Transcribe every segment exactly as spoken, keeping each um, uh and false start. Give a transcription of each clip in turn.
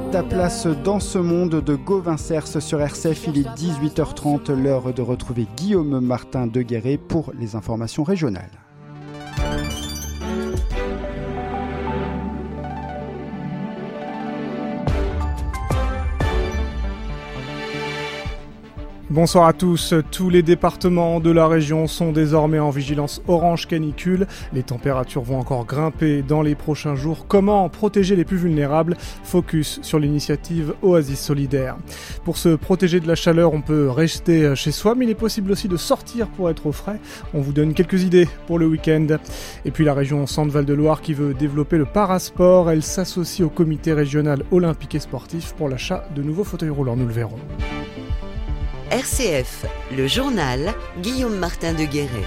ta place dans ce monde de Gauvin Cers sur R C F. Il est dix-huit heures trente, l'heure de retrouver Guillaume Martin de Guéret pour les informations régionales. Bonsoir à tous. Tous les départements de la région sont désormais en vigilance orange canicule. Les températures vont encore grimper dans les prochains jours. Comment protéger les plus vulnérables ? Focus sur l'initiative Oasis Solidaire. Pour se protéger de la chaleur, on peut rester chez soi, mais il est possible aussi de sortir pour être au frais. On vous donne quelques idées pour le week-end. Et puis la région Centre-Val de Loire qui veut développer le parasport. Elle s'associe au comité régional olympique et sportif pour l'achat de nouveaux fauteuils roulants. Nous le verrons. R C F, le journal, Guillaume Martin de Guéret.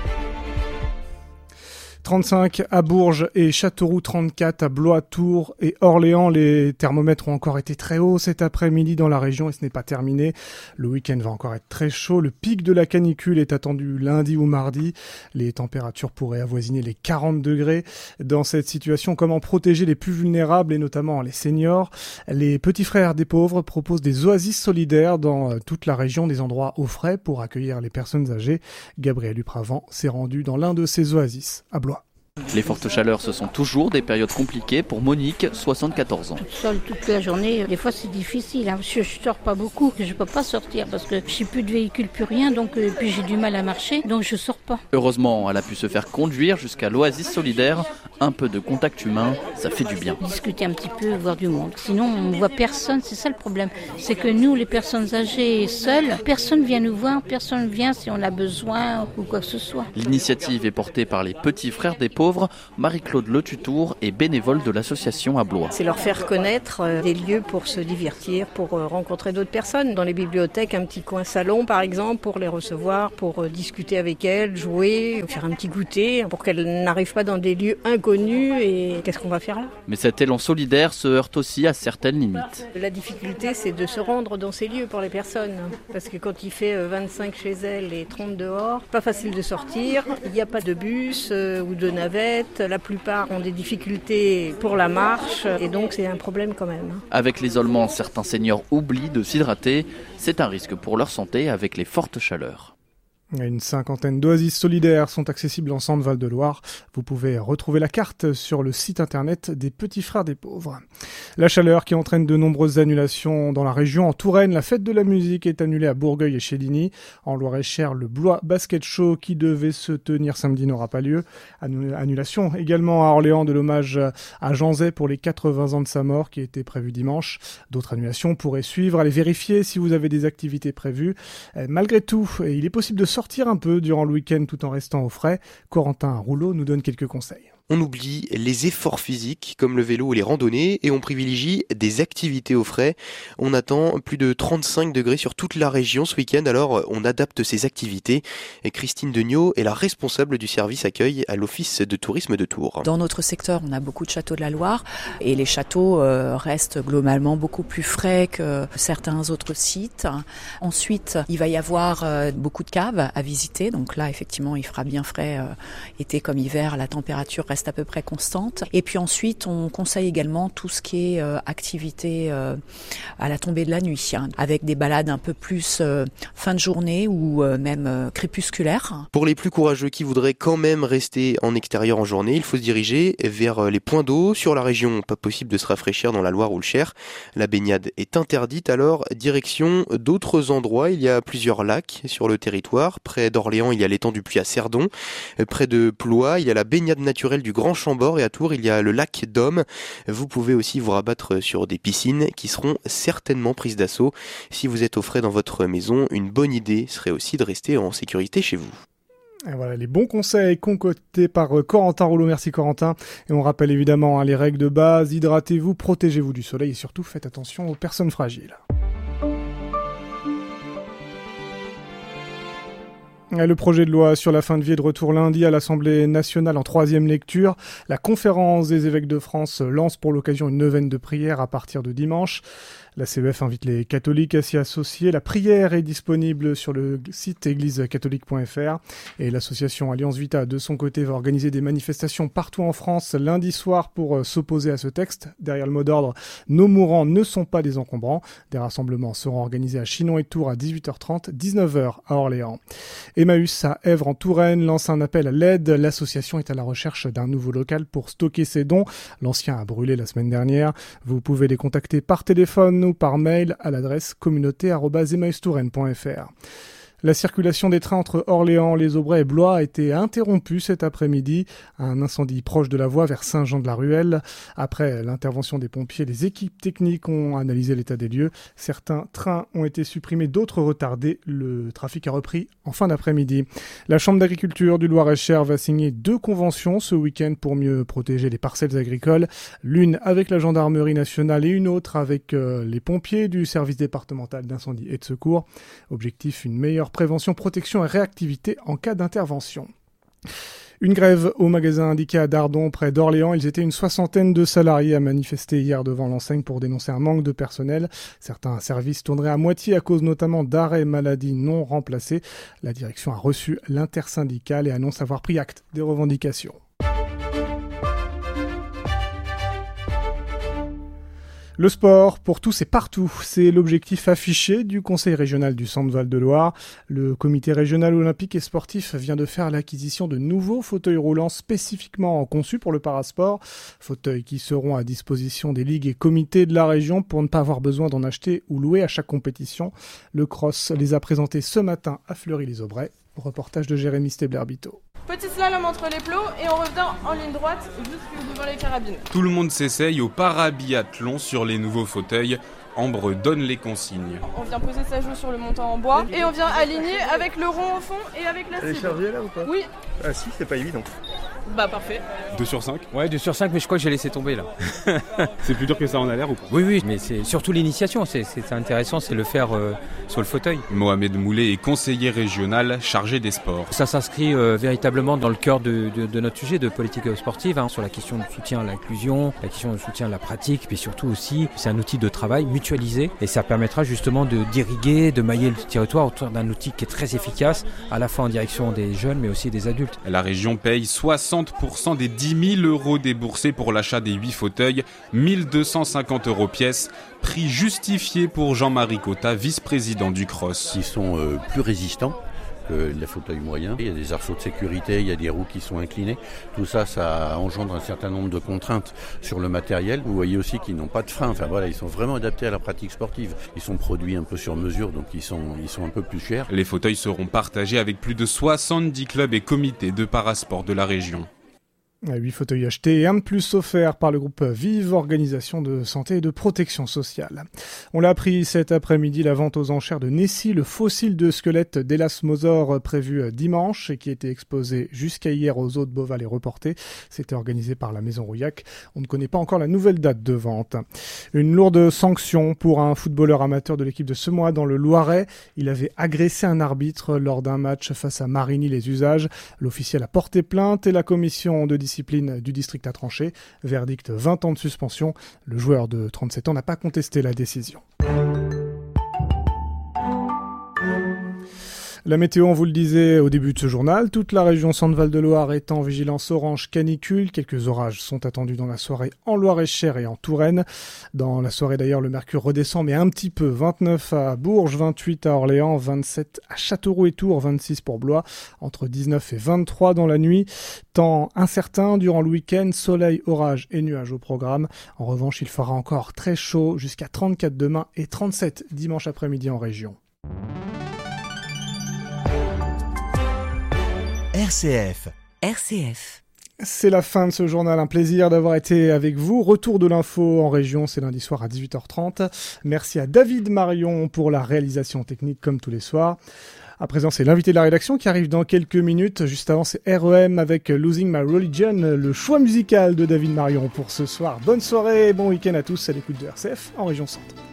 trente-cinq à Bourges et Châteauroux, trente-quatre à Blois, Tours et Orléans. Les thermomètres ont encore été très hauts cet après-midi dans la région et ce n'est pas terminé. Le week-end va encore être très chaud. Le pic de la canicule est attendu lundi ou mardi. Les températures pourraient avoisiner les quarante degrés. Dans cette situation, comment protéger les plus vulnérables et notamment les seniors ? Les petits frères des pauvres proposent des oasis solidaires dans toute la région, des endroits au frais pour accueillir les personnes âgées. Gabriel Upravant s'est rendu dans l'un de ces oasis à Blois. Les fortes chaleurs, ce sont toujours des périodes compliquées pour Monique, soixante-quatorze ans. Toute seule toute la journée, des fois c'est difficile, hein, parce que je sors pas beaucoup, je peux pas sortir parce que j'ai plus de véhicule, plus rien, donc euh, puis j'ai du mal à marcher, donc je sors pas. Heureusement, elle a pu se faire conduire jusqu'à l'Oasis Solidaire. Un peu de contact humain, ça fait du bien. Discuter un petit peu, voir du monde. Sinon on voit personne, c'est ça le problème. C'est que nous, les personnes âgées seules, personne vient nous voir, personne vient si on a besoin ou quoi que ce soit. L'initiative est portée par les petits frères des pauvres. Marie-Claude Le Tutour est bénévole de l'association à Blois. C'est leur faire connaître euh, des lieux pour se divertir, pour euh, rencontrer d'autres personnes. Dans les bibliothèques, un petit coin salon par exemple, pour les recevoir, pour euh, discuter avec elles, jouer, faire un petit goûter, pour qu'elles n'arrivent pas dans des lieux inconnus et qu'est-ce qu'on va faire là ? Mais cet élan solidaire se heurte aussi à certaines limites. La difficulté, c'est de se rendre dans ces lieux pour les personnes. Parce que quand il fait vingt-cinq chez elles et trente dehors, pas facile de sortir. Il n'y a pas de bus euh, ou de navette. La plupart ont des difficultés pour la marche et donc c'est un problème quand même. Avec l'isolement, certains seniors oublient de s'hydrater. C'est un risque pour leur santé avec les fortes chaleurs. Une cinquantaine d'oasis solidaires sont accessibles en Centre-Val de Loire. Vous pouvez retrouver la carte sur le site internet des Petits Frères des Pauvres. La chaleur qui entraîne de nombreuses annulations dans la région. En Touraine, la fête de la musique est annulée à Bourgueil et chez Ligny. En Loir-et-Cher, le Blois Basket Show qui devait se tenir samedi n'aura pas lieu. Annulation également à Orléans de l'hommage à Jean Zay pour les quatre-vingts ans de sa mort qui était prévu dimanche. D'autres annulations pourraient suivre. Allez vérifier si vous avez des activités prévues. Malgré tout, il est possible de sortir sortir un peu durant le week-end tout en restant au frais. Corentin Rouleau nous donne quelques conseils. On oublie les efforts physiques comme le vélo et les randonnées et on privilégie des activités au frais. On attend plus de trente-cinq degrés sur toute la région ce week-end, alors on adapte ces activités. Et Christine Degnaud est la responsable du service accueil à l'Office de tourisme de Tours. Dans notre secteur, on a beaucoup de châteaux de la Loire et les châteaux euh, restent globalement beaucoup plus frais que certains autres sites. Ensuite, il va y avoir euh, beaucoup de caves à visiter. Donc là, effectivement, il fera bien frais euh, été comme hiver, la température reste à peu près constante. Et puis ensuite, on conseille également tout ce qui est euh, activité euh, à la tombée de la nuit, hein, avec des balades un peu plus euh, fin de journée ou euh, même euh, crépusculaires. Pour les plus courageux qui voudraient quand même rester en extérieur en journée, il faut se diriger vers les points d'eau. Sur la région, pas possible de se rafraîchir dans la Loire ou le Cher. La baignade est interdite, alors direction d'autres endroits. Il y a plusieurs lacs sur le territoire. Près d'Orléans, il y a l'étang du Puy à Cerdon. Près de Ploie, il y a la baignade naturelle du Grand Chambord et à Tours, il y a le lac d'Homme. Vous pouvez aussi vous rabattre sur des piscines qui seront certainement prises d'assaut. Si vous êtes au frais dans votre maison, une bonne idée serait aussi de rester en sécurité chez vous. Et voilà les bons conseils concoctés par Corentin Rouleau. Merci Corentin. Et on rappelle évidemment hein, les règles de base. Hydratez-vous, protégez-vous du soleil et surtout faites attention aux personnes fragiles. Le projet de loi sur la fin de vie est de retour lundi à l'Assemblée nationale en troisième lecture. La conférence des évêques de France lance pour l'occasion une neuvaine de prière à partir de dimanche. La C E F invite les catholiques à s'y associer. La prière est disponible sur le site église catholique point f r et l'association Alliance Vita, de son côté, va organiser des manifestations partout en France lundi soir pour s'opposer à ce texte. Derrière le mot d'ordre « Nos mourants ne sont pas des encombrants ». Des rassemblements seront organisés à Chinon et Tours à dix-huit heures trente, dix-neuf heures à Orléans. Emmaüs à Èvre en Touraine lance un appel à l'aide. L'association est à la recherche d'un nouveau local pour stocker ses dons. L'ancien a brûlé la semaine dernière. Vous pouvez les contacter par téléphone ou par mail à l'adresse communauté arobase emmaüs touraine point f r. La circulation des trains entre Orléans, Les Aubrais et Blois a été interrompue cet après-midi. Un incendie proche de la voie vers Saint-Jean-de-la-Ruelle. Après l'intervention des pompiers, les équipes techniques ont analysé l'état des lieux. Certains trains ont été supprimés, d'autres retardés. Le trafic a repris en fin d'après-midi. La Chambre d'agriculture du Loir-et-Cher va signer deux conventions ce week-end pour mieux protéger les parcelles agricoles. L'une avec la gendarmerie nationale et une autre avec euh, les pompiers du service départemental d'incendie et de secours. Objectif, une meilleure prévention, protection et réactivité en cas d'intervention. Une grève au magasin indiqué à Dardon, près d'Orléans. Ils étaient une soixantaine de salariés à manifester hier devant l'enseigne pour dénoncer un manque de personnel. Certains services tourneraient à moitié à cause notamment d'arrêts maladie non remplacés. La direction a reçu l'intersyndicale et annonce avoir pris acte des revendications. Le sport, pour tous et partout, c'est l'objectif affiché du Conseil régional du Centre Val-de-Loire. Le comité régional olympique et sportif vient de faire l'acquisition de nouveaux fauteuils roulants spécifiquement conçus pour le parasport. Fauteuils qui seront à disposition des ligues et comités de la région pour ne pas avoir besoin d'en acheter ou louer à chaque compétition. Le cross les a présentés ce matin à Fleury-les-Aubrais. Reportage de Jérémy Stebler-Bito. Petit slalom entre les plots et on revient en ligne droite juste devant les carabines. Tout le monde s'essaye au parabiathlon sur les nouveaux fauteuils. Ambre donne les consignes. On vient poser sa joue sur le montant en bois et on vient aligner avec le rond au fond et avec la cible. Elle est chargée là ou pas? Oui. Ah si, c'est pas évident. Bah parfait. deux sur cinq? Ouais, deux sur cinq, mais je crois que j'ai laissé tomber là. C'est plus dur que ça en a l'air ou pas? Oui, oui, mais c'est surtout l'initiation, c'est, c'est intéressant, c'est le faire euh, sur le fauteuil. Mohamed Moulet est conseiller régional chargé des sports. Ça s'inscrit euh, véritablement dans le cœur de, de, de notre sujet de politique sportive, hein, sur la question de soutien à l'inclusion, la question de soutien à la pratique, puis surtout aussi, c'est un outil de travail mutualisé et ça permettra justement de d'irriguer, de mailler le territoire autour d'un outil qui est très efficace, à la fois en direction des jeunes mais aussi des adultes. La région paye soixante pour cent des dix mille euros déboursés pour l'achat des huit fauteuils, mille deux cent cinquante euros pièce, prix justifié pour Jean-Marie Cotta, vice-président du Cross. Ils sont euh, plus résistants que les fauteuils moyens. Il y a des arceaux de sécurité, il y a des roues qui sont inclinées. Tout ça, ça engendre un certain nombre de contraintes sur le matériel. Vous voyez aussi qu'ils n'ont pas de frein. Enfin voilà, ils sont vraiment adaptés à la pratique sportive. Ils sont produits un peu sur mesure, donc ils sont, ils sont un peu plus chers. Les fauteuils seront partagés avec plus de soixante-dix clubs et comités de parasport de la région. huit fauteuils achetés et un de plus offerts par le groupe Vive, organisation de santé et de protection sociale. On l'a appris cet après-midi, la vente aux enchères de Nessie, le fossile de squelette d'Elasmosaure prévu dimanche et qui était exposé jusqu'à hier aux eaux de Beauval est reporté. C'était organisé par la Maison Rouillac. On ne connaît pas encore la nouvelle date de vente. Une lourde sanction pour un footballeur amateur de l'équipe de Semois dans le Loiret. Il avait agressé un arbitre lors d'un match face à Marigny-les-Usages. L'officiel a porté plainte et la commission de discipline du district a tranché. Verdict vingt ans de suspension. Le joueur de trente-sept ans n'a pas contesté la décision. La météo, on vous le disait au début de ce journal, toute la région Centre-Val-de-Loire est en vigilance orange canicule. Quelques orages sont attendus dans la soirée en Loir-et-Cher et en Touraine. Dans la soirée d'ailleurs, le mercure redescend mais un petit peu. vingt-neuf à Bourges, vingt-huit à Orléans, vingt-sept à Châteauroux et Tours, vingt-six pour Blois, entre dix-neuf et vingt-trois dans la nuit. Temps incertain durant le week-end, soleil, orage et nuages au programme. En revanche, il fera encore très chaud jusqu'à trente-quatre demain et trente-sept dimanche après-midi en région. R C F. R C F. C'est la fin de ce journal, un plaisir d'avoir été avec vous. Retour de l'info en région, c'est lundi soir à dix-huit heures trente. Merci à David Marion pour la réalisation technique comme tous les soirs. À présent, c'est l'invité de la rédaction qui arrive dans quelques minutes. Juste avant, c'est R E M avec Losing My Religion, le choix musical de David Marion pour ce soir. Bonne soirée et bon week-end à tous à l'écoute de R C F en région Centre.